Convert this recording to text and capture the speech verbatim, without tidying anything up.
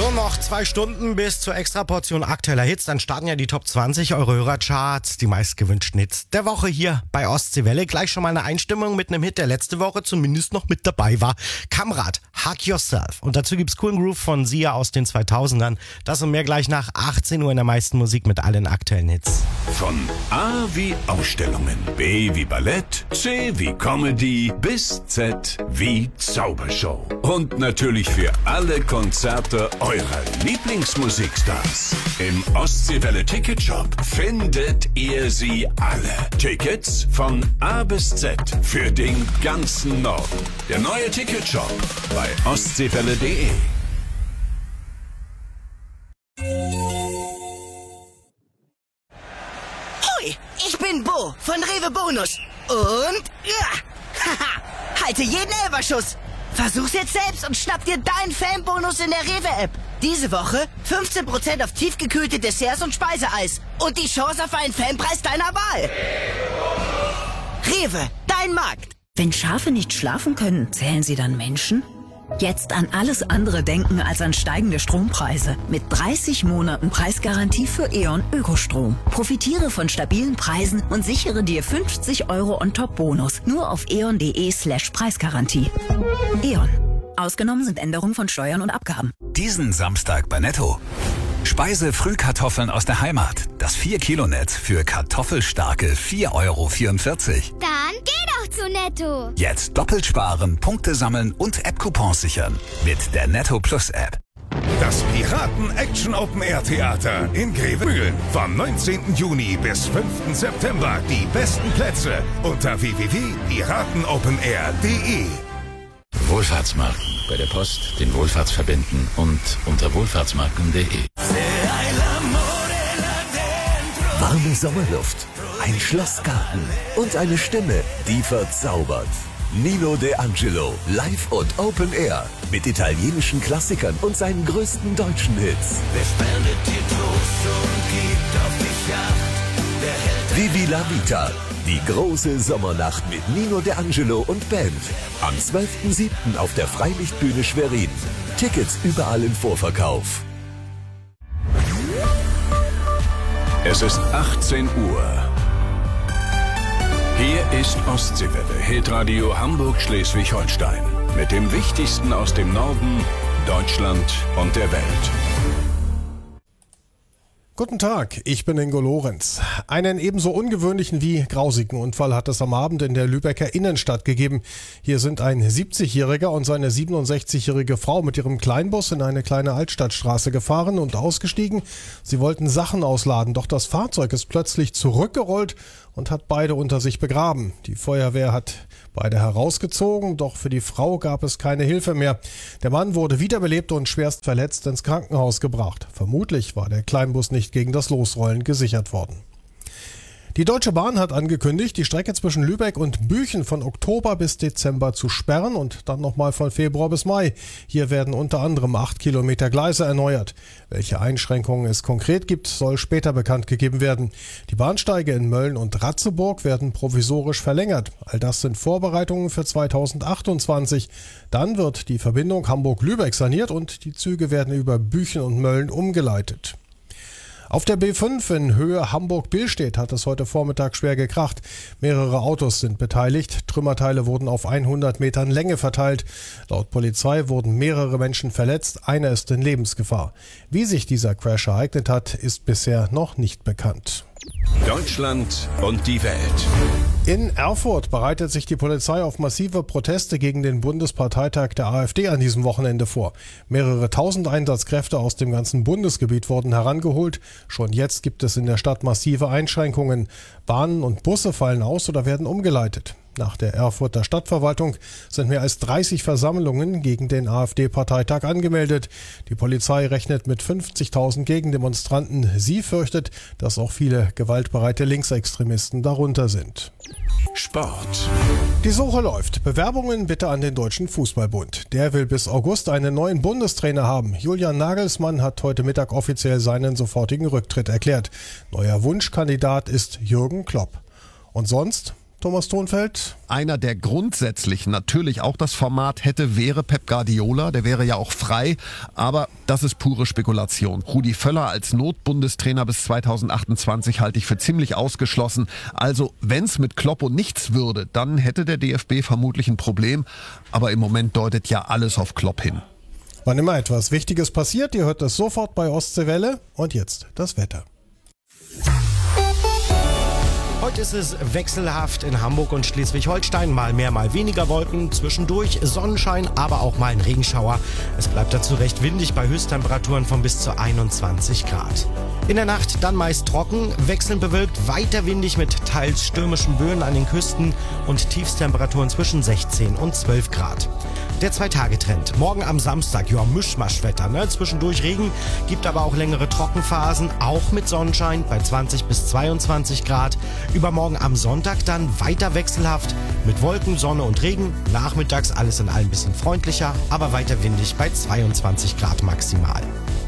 So, noch zwei Stunden bis zur Extraportion aktueller Hits. Dann starten ja die Top zwanzig eure Hörercharts, die meistgewünschten Hits der Woche hier bei Ostseewelle. Gleich schon mal eine Einstimmung mit einem Hit, der letzte Woche zumindest noch mit dabei war. Kamrat, Hug Yourself. Und dazu gibt's coolen Groove von Sia aus den zweitausendern. Das und mehr gleich nach achtzehn Uhr in der meisten Musik mit allen aktuellen Hits. Von A wie Ausstellungen, B wie Ballett, C wie Comedy bis Z wie Zaubershow. Und natürlich für alle Konzerte eurer Lieblingsmusikstars. Im Ostseewelle Ticketshop findet ihr sie alle. Tickets von A bis Z für den ganzen Norden. Der neue Ticketshop bei ostseewelle punkt de. Hoi, ich bin Bo von Rewe Bonus. Und ja, haha, halte jeden Elberschuss. Versuch's jetzt selbst und schnapp dir deinen Fanbonus in der Rewe-App. Diese Woche fünfzehn Prozent auf tiefgekühlte Desserts und Speiseeis. Und die Chance auf einen Fanpreis deiner Wahl. Rewe, dein Markt. Wenn Schafe nicht schlafen können, zählen sie dann Menschen? Jetzt an alles andere denken als an steigende Strompreise. Mit dreißig Monaten Preisgarantie für E.ON Ökostrom. Profitiere von stabilen Preisen und sichere dir fünfzig Euro on top Bonus. Nur auf eon.de slash Preisgarantie. E.ON. Ausgenommen sind Änderungen von Steuern und Abgaben. Diesen Samstag bei Netto. Speise-Frühkartoffeln aus der Heimat. Das vier Kilo Netz für kartoffelstarke vier Euro vierundvierzig. Dann geh doch zu Netto. Jetzt doppelt sparen, Punkte sammeln und App-Coupons sichern. Mit der Netto Plus App. Das Piraten Action Open Air Theater in Grevemühlen. Vom neunzehnten Juni bis fünften September. Die besten Plätze unter w w w punkt piratenopenair punkt de. Wohlfahrtsmarken. Bei der Post, den Wohlfahrtsverbänden und unter wohlfahrtsmarken punkt de. Warme Sommerluft, ein Schlossgarten und eine Stimme, die verzaubert. Nino De Angelo, live und Open Air. Mit italienischen Klassikern und seinen größten deutschen Hits. Wer spendet dir Trost und gibt auf dich Acht? Der Held Vivi la Vita. Die große Sommernacht mit Nino De Angelo und Band. Am zwölften siebten auf der Freilichtbühne Schwerin. Tickets überall im Vorverkauf. Es ist achtzehn Uhr. Hier ist Ostseewelle, Hitradio Hamburg-Schleswig-Holstein. Mit dem Wichtigsten aus dem Norden, Deutschland und der Welt. Guten Tag, ich bin Ingo Lorenz. Einen ebenso ungewöhnlichen wie grausigen Unfall hat es am Abend in der Lübecker Innenstadt gegeben. Hier sind ein siebzigjähriger und seine siebenundsechzigjährige Frau mit ihrem Kleinbus in eine kleine Altstadtstraße gefahren und ausgestiegen. Sie wollten Sachen ausladen, doch das Fahrzeug ist plötzlich zurückgerollt und hat beide unter sich begraben. Die Feuerwehr hat beide herausgezogen, doch für die Frau gab es keine Hilfe mehr. Der Mann wurde wiederbelebt und schwerst verletzt ins Krankenhaus gebracht. Vermutlich war der Kleinbus nicht gegen das Losrollen gesichert worden. Die Deutsche Bahn hat angekündigt, die Strecke zwischen Lübeck und Büchen von Oktober bis Dezember zu sperren und dann nochmal von Februar bis Mai. Hier werden unter anderem acht Kilometer Gleise erneuert. Welche Einschränkungen es konkret gibt, soll später bekannt gegeben werden. Die Bahnsteige in Mölln und Ratzeburg werden provisorisch verlängert. All das sind Vorbereitungen für zweitausendachtundzwanzig. Dann wird die Verbindung Hamburg-Lübeck saniert und die Züge werden über Büchen und Mölln umgeleitet. Auf der B fünf in Höhe Hamburg-Billstedt hat es heute Vormittag schwer gekracht. Mehrere Autos sind beteiligt. Trümmerteile wurden auf hundert Metern Länge verteilt. Laut Polizei wurden mehrere Menschen verletzt. Einer ist in Lebensgefahr. Wie sich dieser Crash ereignet hat, ist bisher noch nicht bekannt. Deutschland und die Welt. In Erfurt bereitet sich die Polizei auf massive Proteste gegen den Bundesparteitag der AfD an diesem Wochenende vor. Mehrere tausend Einsatzkräfte aus dem ganzen Bundesgebiet wurden herangeholt. Schon jetzt gibt es in der Stadt massive Einschränkungen. Bahnen und Busse fallen aus oder werden umgeleitet. Nach der Erfurter Stadtverwaltung sind mehr als dreißig Versammlungen gegen den AfD-Parteitag angemeldet. Die Polizei rechnet mit fünfzigtausend Gegendemonstranten. Sie fürchtet, dass auch viele gewaltbereite Linksextremisten darunter sind. Sport. Die Suche läuft. Bewerbungen bitte an den Deutschen Fußballbund. Der will bis August einen neuen Bundestrainer haben. Julian Nagelsmann hat heute Mittag offiziell seinen sofortigen Rücktritt erklärt. Neuer Wunschkandidat ist Jürgen Klopp. Und sonst? Thomas Thonfeld? Einer, der grundsätzlich natürlich auch das Format hätte, wäre Pep Guardiola. Der wäre ja auch frei, aber das ist pure Spekulation. Rudi Völler als Notbundestrainer bis zweitausendachtundzwanzig halte ich für ziemlich ausgeschlossen. Also wenn es mit Kloppo nichts würde, dann hätte der D F B vermutlich ein Problem. Aber im Moment deutet ja alles auf Klopp hin. Wann immer etwas Wichtiges passiert, ihr hört das sofort bei Ostseewelle. Und jetzt das Wetter. Heute ist es wechselhaft in Hamburg und Schleswig-Holstein. Mal mehr, mal weniger Wolken. Zwischendurch Sonnenschein, aber auch mal ein Regenschauer. Es bleibt dazu recht windig bei Höchsttemperaturen von bis zu einundzwanzig Grad. In der Nacht dann meist trocken, wechselnd bewölkt, weiter windig mit teils stürmischen Böen an den Küsten und Tiefstemperaturen zwischen sechzehn und zwölf Grad. Der Zwei-Tage-Trend. Morgen am Samstag, ja, Mischmaschwetter, ne? Zwischendurch Regen, gibt aber auch längere Trockenphasen, auch mit Sonnenschein bei zwanzig bis zweiundzwanzig Grad. Übermorgen am Sonntag dann weiter wechselhaft mit Wolken, Sonne und Regen. Nachmittags alles in allem ein bisschen freundlicher, aber weiter windig bei zweiundzwanzig Grad maximal.